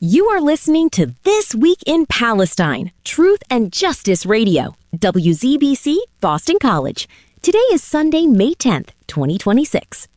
You are listening to This Week in Palestine, Truth and Justice Radio, WZBC Boston College. Today is Sunday, May 10th, 2026.